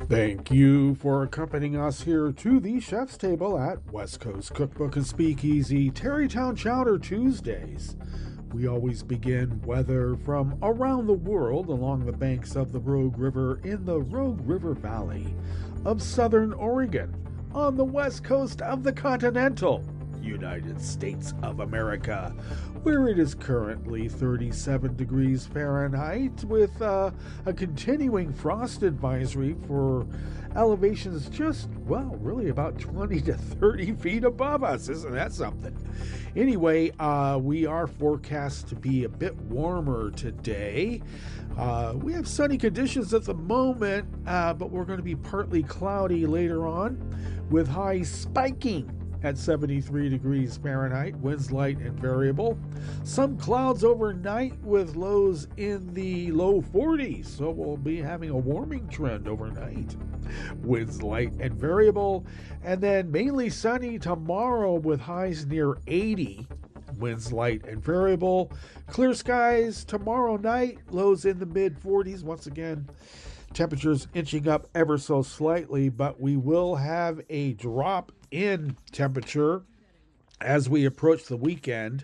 Thank you for accompanying us here to the chef's table at West Coast Cookbook and Speakeasy Terrytown Chowder Tuesdays. We always begin weather from around the world along the banks of the Rogue River in the Rogue River Valley of southern Oregon on the west coast of the continental United States of America, where it is currently 37 degrees Fahrenheit with a continuing frost advisory for elevations just, well, really about 20 to 30 feet above us. Isn't that something? Anyway, we are forecast to be a bit warmer today. We have sunny conditions at the moment, but we're going to be partly cloudy later on with highs spiking at 73 degrees Fahrenheit, winds light and variable. Some clouds overnight with lows in the low 40s, so we'll be having a warming trend overnight. Winds light and variable, and then mainly sunny tomorrow with highs near 80. Winds light and variable. Clear skies tomorrow night, lows in the mid 40s. Once again, temperatures inching up ever so slightly, but we will have a drop in temperature as we approach the weekend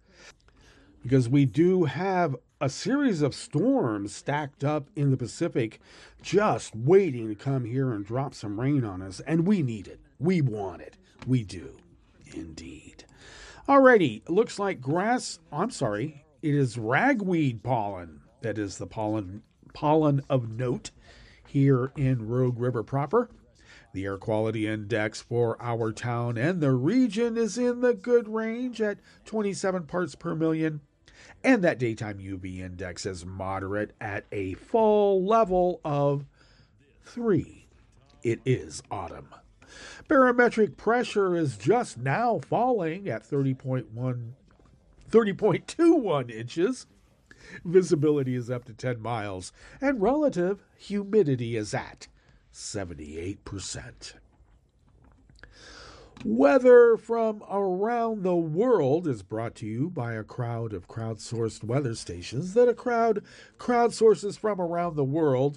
because we do have a series of storms stacked up in the Pacific just waiting to come here and drop some rain on us, and we need it. We want it. We do indeed. Alrighty, looks like it is ragweed pollen that is the pollen of note here in Rogue River proper. The air quality index for our town and the region is in the good range at 27 parts per million, and that daytime UV index is moderate at a fall level of 3. It is autumn. Barometric pressure is just now falling at 30.21 inches. Visibility is up to 10 miles, and relative humidity is at 78%. Weather from around the world is brought to you by a crowd of crowdsourced weather stations that a crowd crowdsources from around the world